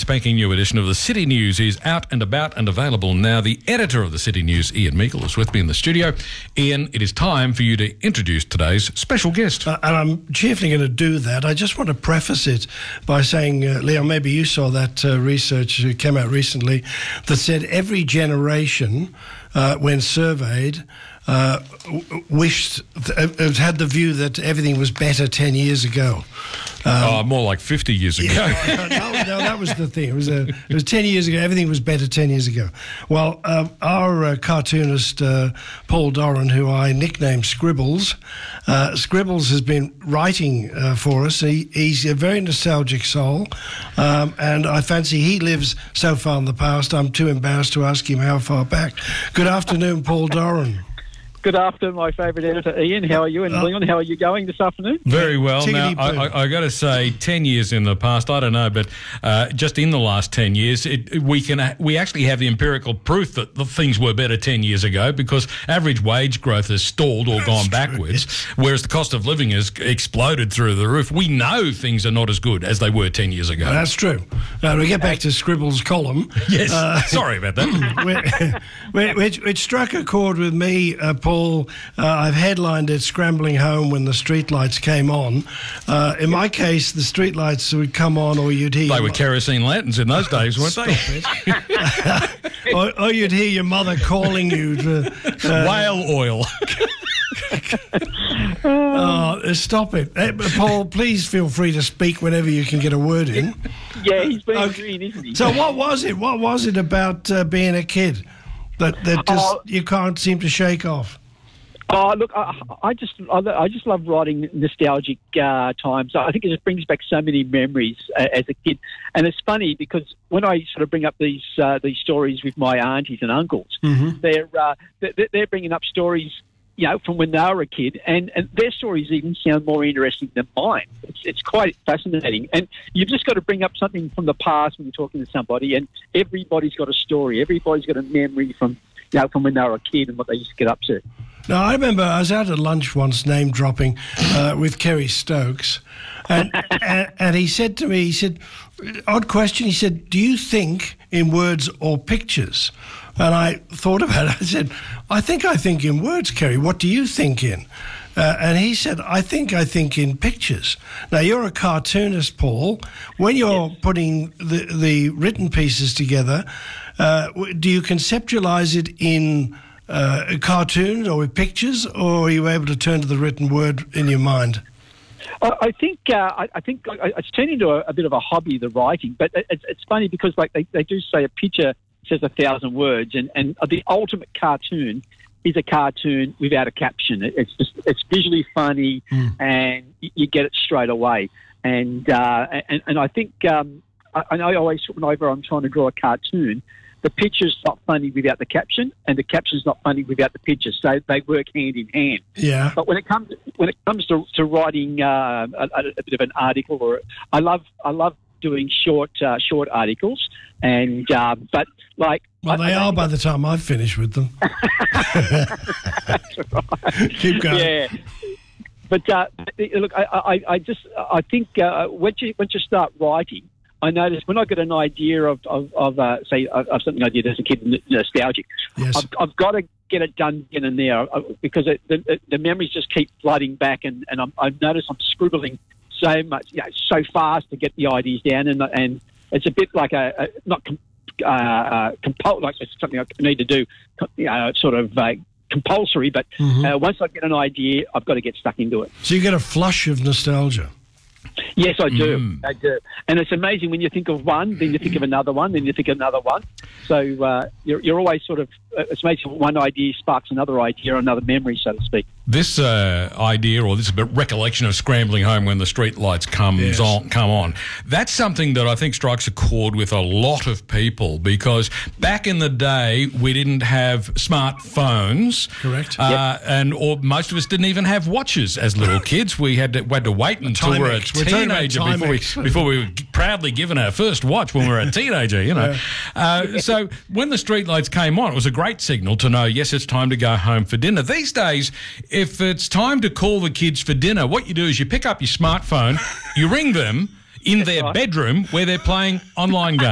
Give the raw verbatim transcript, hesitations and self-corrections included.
spanking new edition of the City News is out and about and available now. The editor of the City News, Ian Meikle, is with me in the studio. Ian, it is time for you to introduce today's special guest. Uh, and I'm cheerfully going to do that. I just want to preface it by saying, uh, Leon, maybe you saw that uh, research that came out recently that said every generation, uh, when surveyed, uh, w- wished, th- had the view that everything was better ten years ago. Um, oh, more like fifty years ago. Yeah, no, no, that was the thing. It was, a, it was ten years ago. Everything was better ten years ago. Well, um, our uh, cartoonist, uh, Paul Doran, who I nicknamed Scribbles, uh, Scribbles has been writing uh, for us. He, he's a very nostalgic soul, um, and I fancy he lives so far in the past, I'm too embarrassed to ask him how far back. Good afternoon, Paul Doran. Good afternoon, my favourite editor, Ian. How are you? And uh, Leon, how are you going this afternoon? Very well. Tickety Now, I, I, I got to say, ten years in the past, I don't know, but uh, just in the last ten years, it, we can we actually have the empirical proof that the things were better ten years ago because average wage growth has stalled or gone backwards, whereas the cost of living has exploded through the roof. We know things are not as good as they were ten years ago. That's true. Now, we get back to Scribbles' column. Yes. Uh, Sorry about that. which, which struck a chord with me, uh, Paul. Uh, I've headlined it "Scrambling Home When the Streetlights Came On." Uh, in my case, the streetlights would come on, or you'd hear They were mo- kerosene lanterns in those days, weren't they? or, or you'd hear your mother calling you to uh, Whale oil. oh, stop it, hey, Paul. Please feel free to speak whenever you can get a word in. Yeah, he's been Okay. green, isn't he? So, what was it? What was it about uh, being a kid that that just Oh. you can't seem to shake off? Oh, look, I, I just I, I just love writing nostalgic uh, times. I think it just brings back so many memories uh, as a kid. And it's funny because when I sort of bring up these uh, these stories with my aunties and uncles, Mm-hmm. they're, uh, they're they're bringing up stories, you know, from when they were a kid, and, and their stories even sound more interesting than mine. It's it's quite fascinating, and you've just got to bring up something from the past when you're talking to somebody, and everybody's got a story, everybody's got a memory from, you know, from when they were a kid and what they used to get up to. No, I remember I was out at lunch once, name dropping, uh, with Kerry Stokes, and, and and he said to me, he said, odd question. He said, "Do you think in words or pictures?" And I thought about it. I said, "I think I think in words, Kerry. What do you think in?" Uh, and he said, "I think I think in pictures." Now, you're a cartoonist, Paul. When you're Yes. putting the, the written pieces together, uh, w- do you conceptualise it in uh, cartoons or with pictures, or are you able to turn to the written word in your mind? I I think uh, I, I think I- it's turned into a, a bit of a hobby, the writing. But it, it's, it's funny because like they, they do say a picture says a thousand words, and, and the ultimate cartoon is a cartoon without a caption. It, it's just it's visually funny, Mm. and you, you get it straight away. And uh, and, and I think um, I, I know always whenever I'm trying to draw a cartoon, the picture's not funny without the caption, and the caption's not funny without the picture. So they work hand in hand. Yeah. But when it comes when it comes to, to writing uh, a, a bit of an article, or I love I love doing short uh, short articles, and uh, but like Well, I- they I are don't by the time I've finished with them. Keep going. Yeah. But uh, look, I, I, I just I think uh, once you once you start writing, I notice when I get an idea of of, of uh, say of, of something I did as a kid, n- nostalgic, Yes. I've, I've got to get it done then and there uh, because it, the, the memories just keep flooding back, and, and I'm, I've noticed I'm scribbling so much, you know, so fast to get the ideas down, and and it's a bit like a, a not com, uh, uh, compul like it's something I need to do, you know, sort of. Uh, compulsory, but Mhm. uh, once I get an idea, I've got to get stuck into it. So you get a flush of nostalgia. Yes, I do. Mm. I do. And it's amazing when you think of one, then you think of another one, then you think of another one. So uh, you're, you're always sort of, uh, it's amazing one idea sparks another idea, another memory, so to speak. This uh, idea, or this bit recollection of scrambling home when the street lights comes Yes. on, come on, that's something that I think strikes a chord with a lot of people because back in the day we didn't have smartphones, Correct. uh, and or most of us didn't even have watches as little kids. We had to, we had to wait until we were a Timex. We're talking about teenager before we Timex. before we were proudly given our first watch when we were a teenager. You know, uh, so when the street lights came on, it was a great signal to know yes, it's time to go home for dinner. These days, if it's time to call the kids for dinner, what you do is you pick up your smartphone, you ring them in their bedroom where they're playing online games.